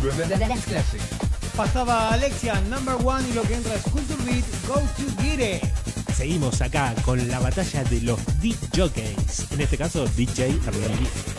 Dance Classic. Pasaba Alexia, Number One, y lo que entra es Culture Beat, Go to Get It. Seguimos acá con la batalla de los DJs. En este caso, DJ Release.